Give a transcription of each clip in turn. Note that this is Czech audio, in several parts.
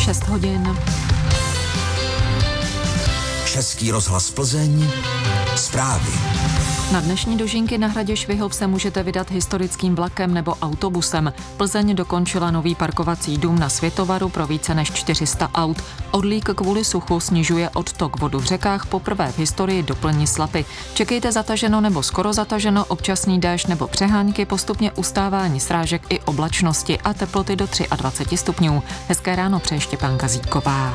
6 hodin. Český rozhlas Plzeň. Zprávy. Na dnešní dožínky na hradě Švihov se můžete vydat historickým vlakem nebo autobusem. Plzeň dokončila nový parkovací dům na Světovaru pro více než 400 aut. Odlík kvůli suchu snižuje odtok vodu v řekách, poprvé v historii doplní Slapy. Čekejte zataženo nebo skoro zataženo, občasný déšť nebo přehánky, postupně ustávání srážek i oblačnosti a teploty do 23 stupňů. Hezké ráno přeje Štěpánka Zíková.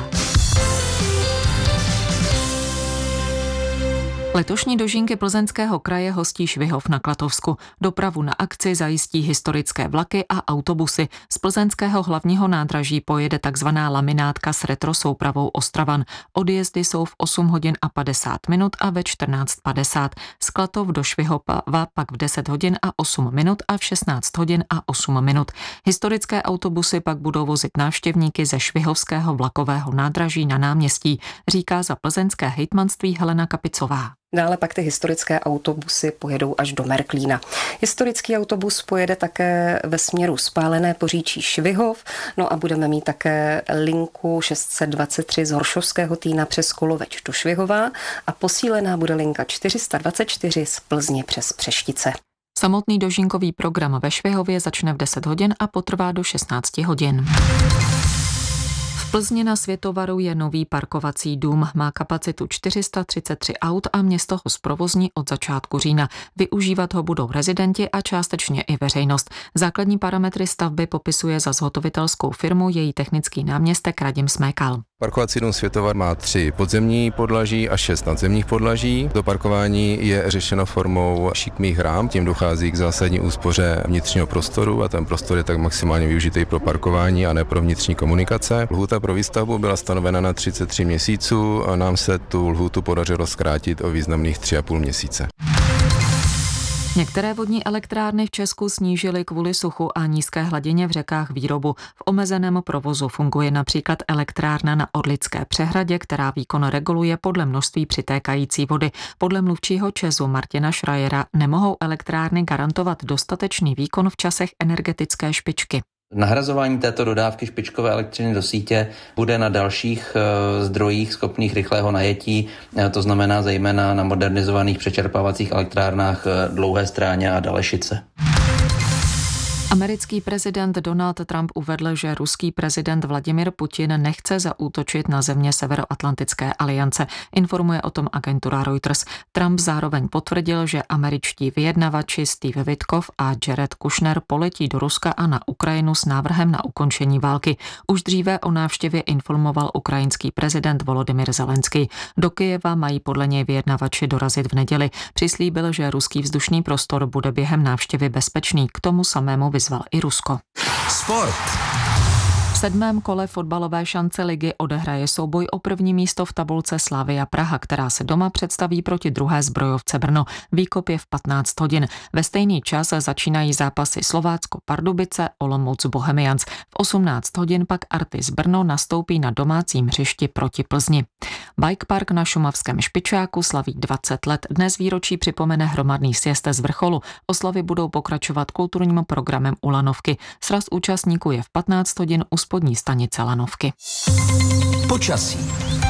Letošní dožínky Plzeňského kraje hostí Švihov na Klatovsku. Dopravu na akci zajistí historické vlaky a autobusy. Z plzeňského hlavního nádraží pojede takzvaná laminátka s retro soupravou Ostravan. Odjezdy jsou v 8 hodin a 50 minut a ve 14:50. Z Klatov do Švihova pak v 10 hodin a 8 minut a v 16 hodin a 8 minut. Historické autobusy pak budou vozit návštěvníky ze švihovského vlakového nádraží na náměstí, říká za plzeňské hejtmanství Helena Kapicová. Dále pak ty historické autobusy pojedou až do Merklína. Historický autobus pojede také ve směru Spálené Poříčí Švihov, no a budeme mít také linku 623 z Horšovského Týna přes Koloveč do Švihova a posílená bude linka 424 z Plzně přes Přeštice. Samotný dožínkový program ve Švihově začne v 10 hodin a potrvá do 16 hodin. V Plzni na Světovaru je nový parkovací dům, má kapacitu 433 aut a město ho zprovozní od začátku října. Využívat ho budou rezidenti a částečně i veřejnost. Základní parametry stavby popisuje za zhotovitelskou firmu její technický náměstek Radim Smékal. Parkovací dům Světovar má 3 podzemní podlaží a 6 nadzemních podlaží. To parkování je řešeno formou šikmých rám, tím dochází k zásadní úspoře vnitřního prostoru a ten prostor je tak maximálně využitý pro parkování a ne pro vnitřní komunikace. Lhůta pro výstavbu byla stanovena na 33 měsíců a nám se tu lhůtu podařilo zkrátit o významných 3,5 měsíce. Některé vodní elektrárny v Česku snížily kvůli suchu a nízké hladině v řekách výrobu. V omezeném provozu funguje například elektrárna na Orlické přehradě, která výkon reguluje podle množství přitékající vody. Podle mluvčího ČEZu Martina Šrajera nemohou elektrárny garantovat dostatečný výkon v časech energetické špičky. Nahrazování této dodávky špičkové elektřiny do sítě bude na dalších zdrojích schopných rychlého najetí, to znamená zejména na modernizovaných přečerpávacích elektrárnách Dlouhé Stráně a Dalešice. Americký prezident Donald Trump uvedl, že ruský prezident Vladimir Putin nechce zaútočit na země Severoatlantické aliance. Informuje o tom agentura Reuters. Trump zároveň potvrdil, že američtí vyjednavači Steve Witkoff a Jared Kushner poletí do Ruska a na Ukrajinu s návrhem na ukončení války. Už dříve o návštěvě informoval ukrajinský prezident Volodymyr Zelenský. Do Kyjeva mají podle něj vyjednavači dorazit v neděli. Přislíbil, že ruský vzdušný prostor bude během návštěvy bezpečný. K tomu samému vyzval i Rusko. Sport. V 7. kole fotbalové šance ligy odehraje souboj o první místo v tabulce Slavia Praha, která se doma představí proti druhé Zbrojovce Brno. Výkop je v 15 hodin. Ve stejný čas začínají zápasy Slovácko Pardubice, Olomouc Bohemians. V 18 hodin pak Artis Brno nastoupí na domácím hřišti proti Plzni. Bike park na šumavském Špičáku slaví 20 let. Dnes výročí připomene hromadný sjezd z vrcholu. Oslavy budou pokračovat kulturním programem u lanovky. Sraz účastníků je v 15 hodin u spodní stanice lanovky. Počasí.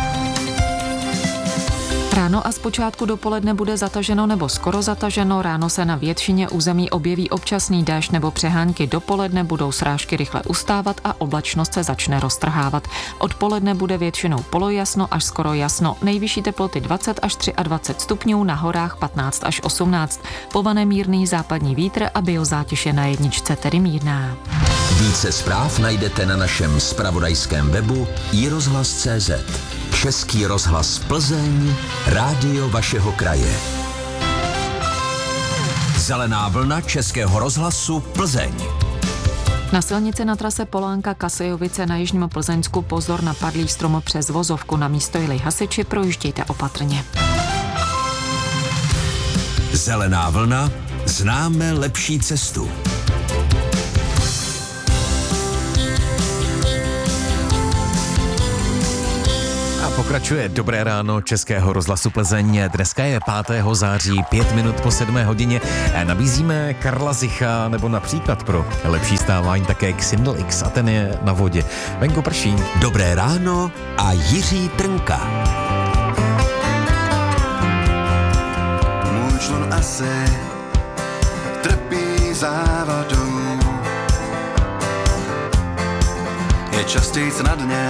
Ráno a zpočátku dopoledne bude zataženo nebo skoro zataženo, ráno se na většině území objeví občasný déšť nebo přehánky, dopoledne budou srážky rychle ustávat a oblačnost se začne roztrhávat. Odpoledne bude většinou polojasno až skoro jasno, nejvyšší teploty 20 až 23 stupňů, na horách 15 až 18. Povane mírný západní vítr a biozátěž je na jedničce, tedy mírná. Více zpráv najdete na našem zpravodajském webu iRozhlas.cz. Český rozhlas Plzeň, rádio vašeho kraje. Zelená vlna Českého rozhlasu Plzeň. Na silnici na trase Polánka-Kasejovice na jižním Plzeňsku pozor na padlý strom přes vozovku, na místo jeli hasiči, projíždějte opatrně. Zelená vlna, známe lepší cestu. Pokračuje Dobré ráno Českého rozhlasu Plzeň. Dneska je 5. září, 5 minut po 7 hodině. Nabízíme Karla Zicha, nebo například pro lepší stávání také Xindl X a ten je na vodě. Venku prší. Dobré ráno a Jiří Trnka. Můj člun asi trpí závadou, je častějc na dně.